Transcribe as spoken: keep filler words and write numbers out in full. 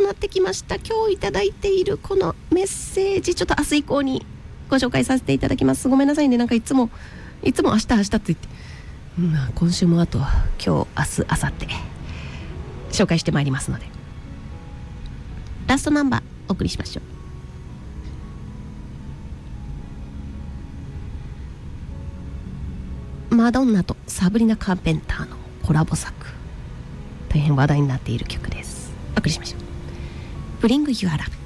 なってきました。今日いただいているこのメッセージ、ちょっと明日以降にご紹介させていただきます。ごめんなさいね、なんかいつもいつも明日明日って言って、まあ、今週もあと今日明日明後日紹介してまいりますので、ラストナンバーお送りしましょう。マドンナとサブリナ・カーペンターのコラボ作、大変話題になっている曲です。お送りしましょう。Bring You Luck。